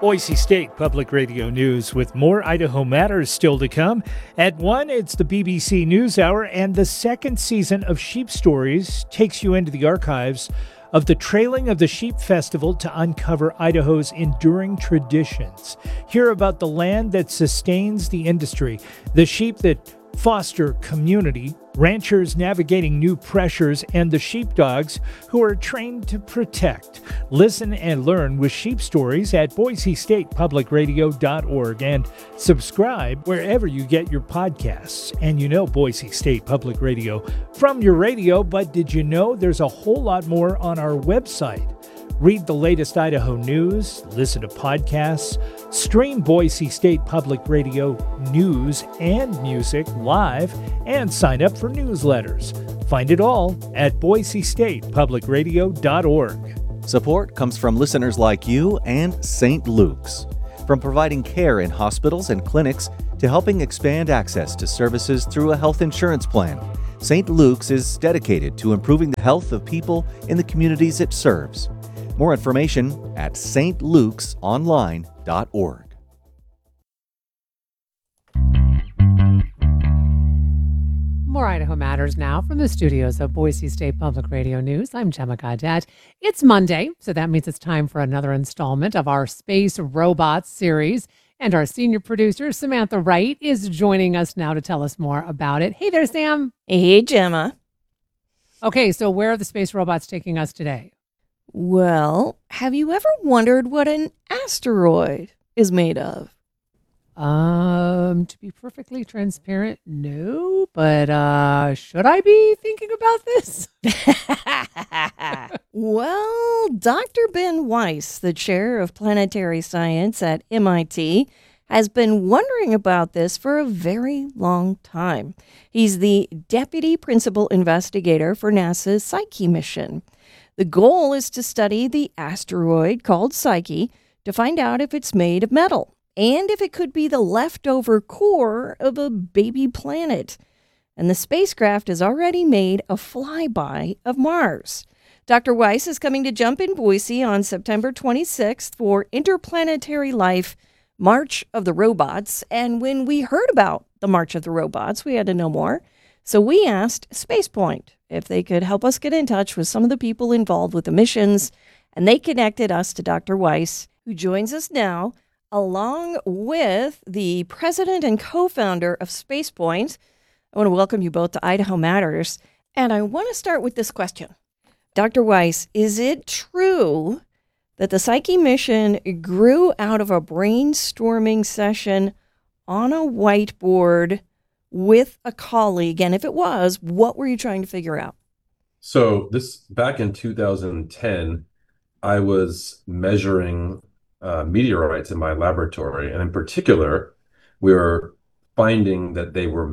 Boise State Public Radio News with more Idaho Matters still to come. At 1, it's the BBC NewsHour, and the second season of Sheep Stories takes you into the archives of the Trailing of the Sheep Festival to uncover Idaho's enduring traditions. Hear about the land that sustains the industry, the sheep that foster community, ranchers navigating new pressures, and the sheepdogs who are trained to protect. Listen and learn with Sheep Stories at BoiseStatePublicRadio.org and subscribe wherever you get your podcasts. And you know Boise State Public Radio from your radio, but did you know there's a whole lot more on our website? Read the latest Idaho news, listen to podcasts, stream Boise State Public Radio news and music live, and sign up for newsletters. Find it all at BoiseStatePublicRadio.org. Support comes from listeners like you and St. Luke's. From providing care in hospitals and clinics to helping expand access to services through a health insurance plan, St. Luke's is dedicated to improving the health of people in the communities it serves. More information at stlukesonline.org. More Idaho Matters now from the studios of Boise State Public Radio News. I'm Gemma Gaudette. It's Monday, so that means it's time for another installment of our Space Robots series. And our senior producer, Samantha Wright, is joining us now to tell us more about it. Hey there, Sam. Hey, Gemma. Okay, so where are the space robots taking us today? Well, have you ever wondered what an asteroid is made of? To be perfectly transparent, no, but should I be thinking about this? Well, Dr. Ben Weiss, the chair of planetary science at MIT, has been wondering about this for a very long time. He's the deputy principal investigator for NASA's Psyche mission. The goal is to study the asteroid called Psyche to find out if it's made of metal and if it could be the leftover core of a baby planet. And the spacecraft has already made a flyby of Mars. Dr. Weiss is coming to Jump in Boise on September 26th for Interplanetary Life March of the Robots. And when we heard about the March of the Robots, we had to know more. So we asked SpacePoint if they could help us get in touch with some of the people involved with the missions, and they connected us to Dr. Weiss, who joins us now, along with the president and co-founder of SpacePoint. I want to welcome you both to Idaho Matters, and I want to start with this question. Dr. Weiss, is it true that the Psyche mission grew out of a brainstorming session on a whiteboard with a colleague? And if it was, what were you trying to figure out? So this back in 2010, I was measuring meteorites in my laboratory. And in particular, we were finding that they were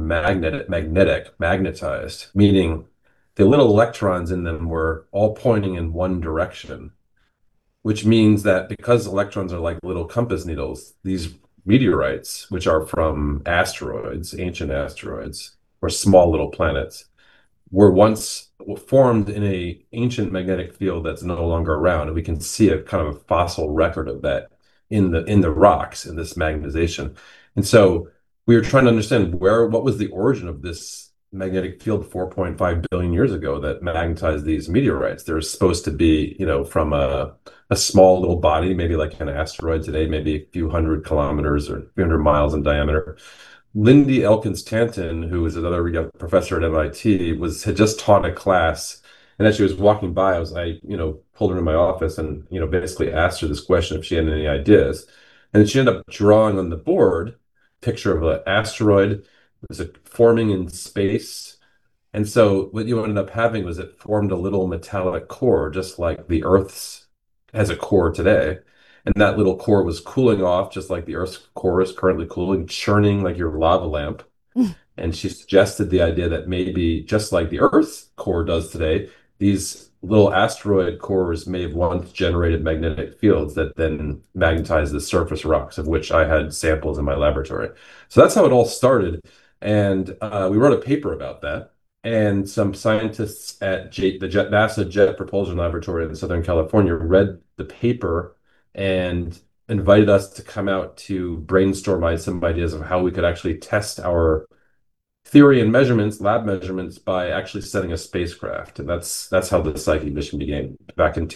magnetized, meaning the little electrons in them were all pointing in one direction, which means that because electrons are like little compass needles, these meteorites, which are from asteroids, ancient asteroids, or small little planets, were once formed in an ancient magnetic field that's no longer around. And we can see a kind of a fossil record of that in the rocks, in this magnetization. And so we were trying to understand what was the origin of this magnetic field 4.5 billion years ago that magnetized these meteorites. They're supposed to be, from a small little body, maybe like an asteroid today, maybe a few hundred kilometers or a few hundred miles in diameter. Lindy Elkins Tanton, who is another young professor at MIT, had just taught a class, and as she was walking by, I pulled her in my office and basically asked her this question if she had any ideas, and she ended up drawing on the board a picture of an asteroid. Was it forming in space? And so what you ended up having was it formed a little metallic core, just like the Earth's has a core today. And that little core was cooling off, just like the Earth's core is currently cooling, churning like your lava lamp. And she suggested the idea that maybe just like the Earth's core does today, these little asteroid cores may have once generated magnetic fields that then magnetize the surface rocks, of which I had samples in my laboratory. So that's how it all started. And we wrote a paper about that. And some scientists at the NASA Jet Propulsion Laboratory in Southern California read the paper and invited us to come out to brainstorm some ideas of how we could actually test our theory and measurements, lab measurements, by actually sending a spacecraft. And that's how the Psyche mission began back in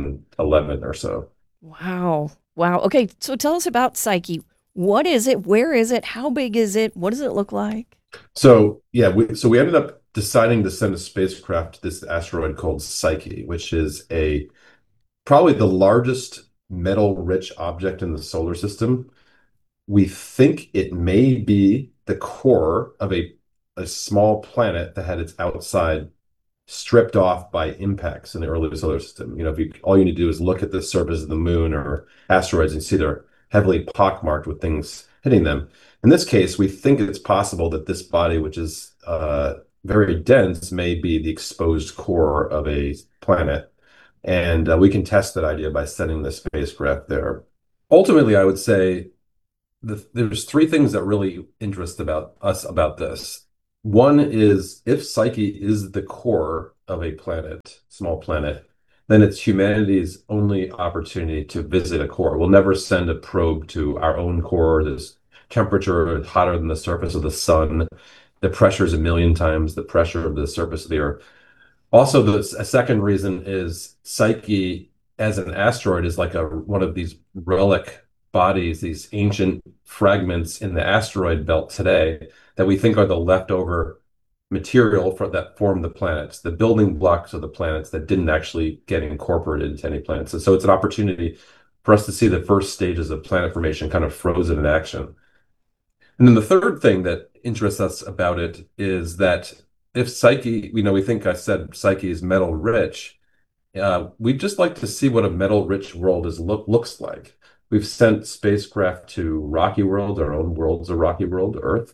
2011 or so. Wow. Wow. Okay, so tell us about Psyche. What is it? Where is it? How big is it? What does it look like? So yeah, we ended up deciding to send a spacecraft to this asteroid called Psyche, which is probably the largest metal-rich object in the solar system. We think it may be the core of a small planet that had its outside stripped off by impacts in the early solar system. You know, all you need to do is look at the surface of the moon or asteroids and see they're heavily pockmarked with things hitting them. In this case, we think it's possible that this body, which is very dense, may be the exposed core of a planet. And we can test that idea by sending the spacecraft there. Ultimately, I would say there's three things that really interest us about this. One is, if Psyche is the core of a planet, small planet, then it's humanity's only opportunity to visit a core. We'll never send a probe to our own core. There's temperature hotter than the surface of the sun. The pressure is a million times the pressure of the surface of the Earth. Also, a second reason is Psyche as an asteroid is like one of these relic bodies, these ancient fragments in the asteroid belt today that we think are the leftover material that form the planets, the building blocks of the planets that didn't actually get incorporated into any planets. And so it's an opportunity for us to see the first stages of planet formation kind of frozen in action. And then the third thing that interests us about it is that if Psyche, we think I said Psyche is metal rich, we'd just like to see what a metal rich world looks like. We've sent spacecraft to rocky worlds, our own world's a rocky world, Earth.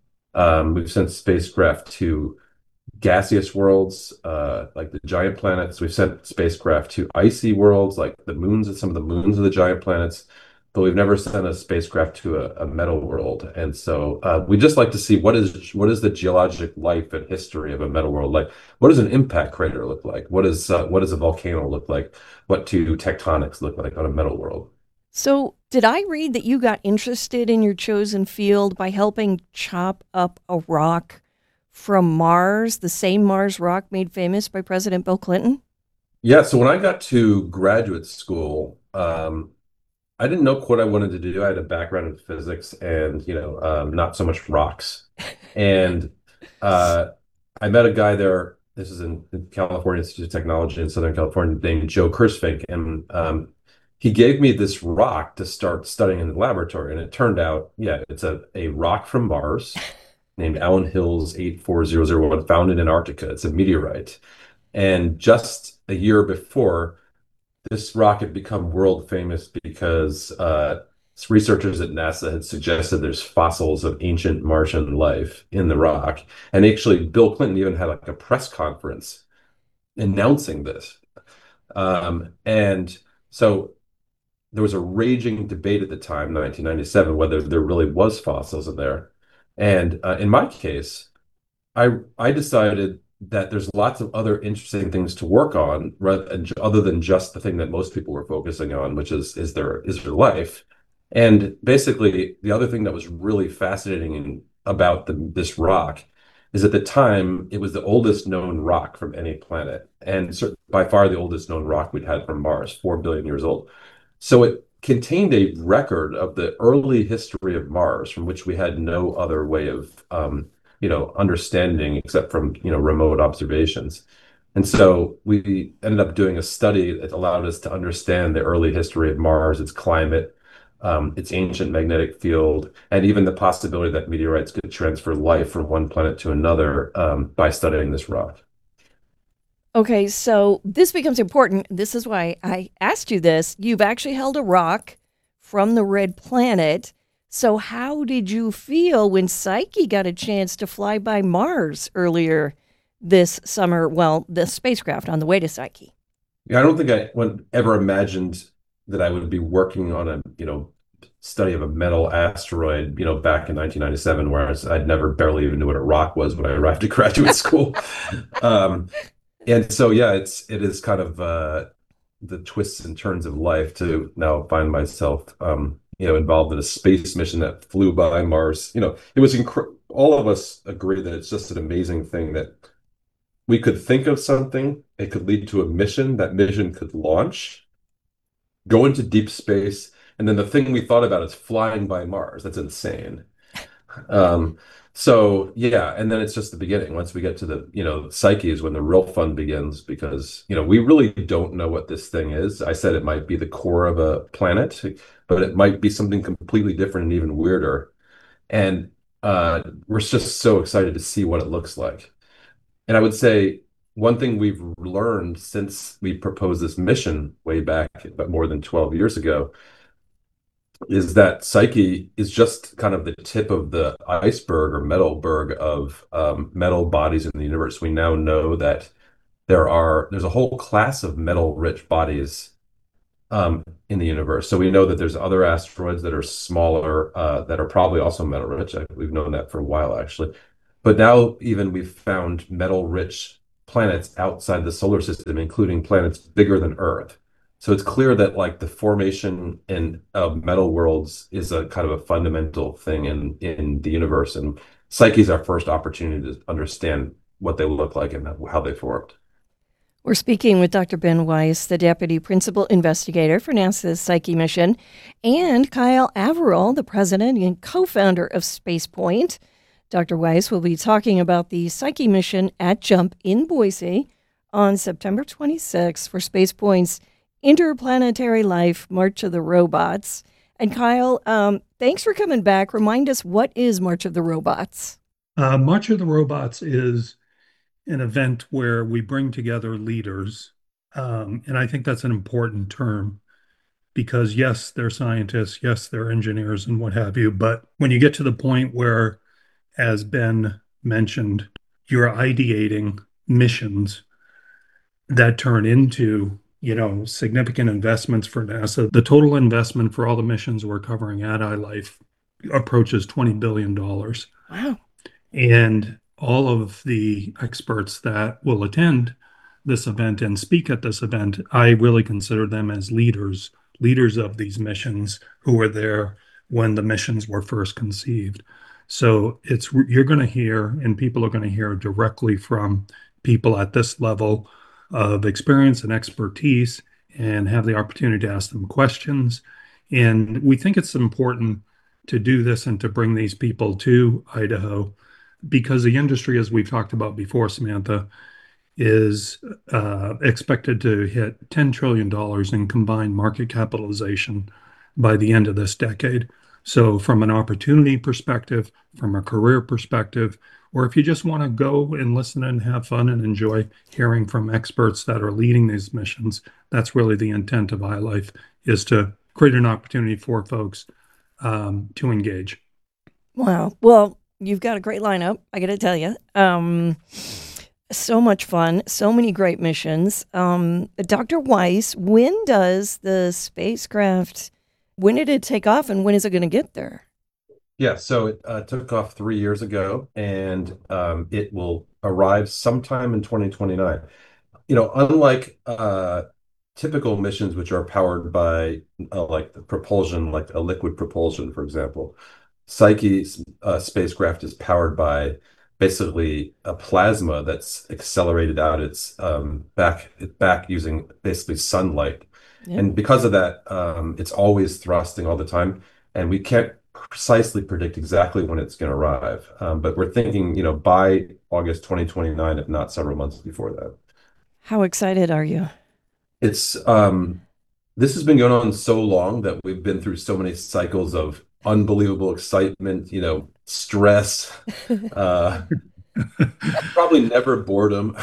We've sent spacecraft to gaseous worlds, like the giant planets. We've sent spacecraft to icy worlds, like some of the moons of the giant planets. But we've never sent a spacecraft to a metal world. And so we just like to see what is the geologic life and history of a metal world like. What does an impact crater look like? What does a volcano look like? What do tectonics look like on a metal world? So, did I read that you got interested in your chosen field by helping chop up a rock from Mars, the same Mars rock made famous by President Bill Clinton? Yeah, so when I got to graduate school, I didn't know what I wanted to do. I had a background in physics and, not so much rocks. And I met a guy there. This is in California Institute of Technology in Southern California, named Joe Kurzfink. And he gave me this rock to start studying in the laboratory. And it turned out, it's a rock from Mars named Allen Hills 84001, found in Antarctica. It's a meteorite. And just a year before, this rock had become world famous because researchers at NASA had suggested there's fossils of ancient Martian life in the rock. And actually, Bill Clinton even had like a press conference announcing this. And so there was a raging debate at the time, 1997, whether there really was fossils in there. And in my case, I decided that there's lots of other interesting things to work on other than just the thing that most people were focusing on, which is there life? And basically, the other thing that was really fascinating about this rock is at the time, it was the oldest known rock from any planet, and by far the oldest known rock we'd had from Mars, 4 billion years old. So it contained a record of the early history of Mars, from which we had no other way of understanding except from remote observations. And so we ended up doing a study that allowed us to understand the early history of Mars, its climate, its ancient magnetic field, and even the possibility that meteorites could transfer life from one planet to another by studying this rock. Okay, so this becomes important. This is why I asked you this. You've actually held a rock from the red planet. So how did you feel when Psyche got a chance to fly by Mars earlier this summer? Well, the spacecraft on the way to Psyche. Yeah, I don't think I ever imagined that I would be working on a study of a metal asteroid back in 1997, whereas I'd never barely even knew what a rock was when I arrived at graduate school. And so it is kind of the twists and turns of life to now find myself, involved in a space mission that flew by Mars. It was all of us agree that it's just an amazing thing that we could think of something, it could lead to a mission, that mission could launch, go into deep space, and then the thing we thought about is flying by Mars. That's insane. Um, so yeah, and then it's just the beginning. Once we get to the Psyche is when the real fun begins because, we really don't know what this thing is. I said it might be the core of a planet, but it might be something completely different and even weirder. And we're just so excited to see what it looks like. And I would say one thing we've learned since we proposed this mission way back, but more than 12 years ago, is that Psyche is just kind of the tip of the iceberg or metalberg of metal bodies in the universe. We now know that there's a whole class of metal-rich bodies in the universe. So we know that there's other asteroids that are smaller that are probably also metal-rich. We've known that for a while, actually. But now even we've found metal-rich planets outside the solar system, including planets bigger than Earth. So it's clear that like the formation in metal worlds is a kind of a fundamental thing in the universe, and Psyche is our first opportunity to understand what they look like and how they formed. We're speaking with Dr. Ben Weiss, the Deputy Principal Investigator for NASA's Psyche mission, and Kyle Averill, the President and co-founder of SpacePoint. Dr. Weiss will be talking about the Psyche mission at JUMP in Boise on September 26th for SpacePoint's Interplanetary Life March of the Robots. And Kyle, thanks for coming back. Remind us, what is March of the Robots? March of the Robots is an event where we bring together leaders. And I think that's an important term because, yes, they're scientists, yes, they're engineers and what have you. But when you get to the point where, as Ben mentioned, you're ideating missions that turn into significant investments for NASA. The total investment for all the missions we're covering at iLife approaches $20 billion. Wow. And all of the experts that will attend this event and speak at this event, I really consider them as leaders of these missions who were there when the missions were first conceived. So you're going to hear, and people are going to hear directly from people at this level of experience and expertise and have the opportunity to ask them questions. And we think it's important to do this and to bring these people to Idaho because the industry, as we've talked about before, Samantha, is expected to hit $10 trillion in combined market capitalization by the end of this decade. So from an opportunity perspective, from a career perspective, or if you just want to go and listen and have fun and enjoy hearing from experts that are leading these missions, that's really the intent of iLife, is to create an opportunity for folks to engage. Wow. Well, you've got a great lineup, I got to tell you. So much fun, so many great missions. Dr. Weiss, when does the spacecraft, when did it take off and when is it going to get there? Yeah, so it took off 3 years ago, and it will arrive sometime in 2029. Unlike typical missions, which are powered by like the propulsion, like a liquid propulsion, for example, Psyche's spacecraft is powered by basically a plasma that's accelerated out its back using basically sunlight. Yeah. And because of that, it's always thrusting all the time, and we can't precisely predict exactly when it's going to arrive. But we're thinking, by August 2029, if not several months before that. How excited are you? It's this has been going on so long that we've been through so many cycles of unbelievable excitement, stress, probably never boredom.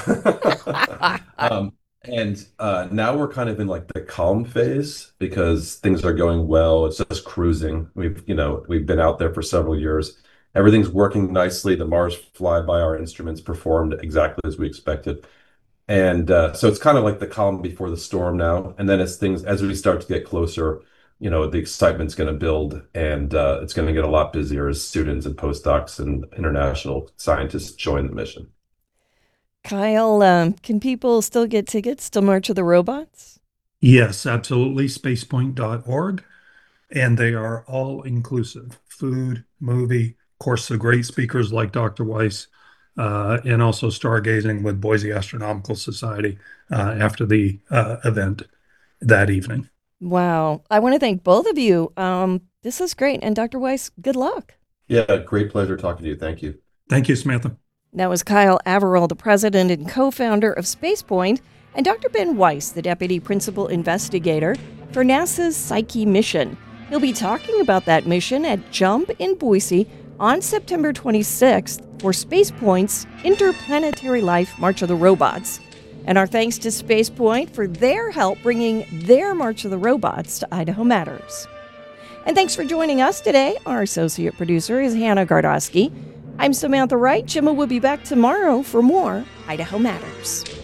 And now we're kind of in like the calm phase because things are going well. It's just cruising. We've been out there for several years. Everything's working nicely. The Mars flyby, our instruments performed exactly as we expected. And so it's kind of like the calm before the storm now. And then as we start to get closer, the excitement's going to build, and it's going to get a lot busier as students and postdocs and international scientists join the mission. Kyle, can people still get tickets to March of the Robots? Yes, absolutely. Spacepoint.org. And they are all inclusive: food, movie, of course, the great speakers like Dr. Weiss, and also stargazing with Boise Astronomical Society after the event that evening. Wow. I want to thank both of you. This is great. And Dr. Weiss, good luck. Yeah, great pleasure talking to you. Thank you. Thank you, Samantha. That was Kyle Averill, the president and co-founder of SpacePoint, and Dr. Ben Weiss, the deputy principal investigator for NASA's Psyche mission. He'll be talking about that mission at JUMP in Boise on September 26th for SpacePoint's Interplanetary Life March of the Robots. And our thanks to SpacePoint for their help bringing their March of the Robots to Idaho Matters. And thanks for joining us today. Our associate producer is Hannah Gardosky. I'm Samantha Wright. Jimma will be back tomorrow for more Idaho Matters.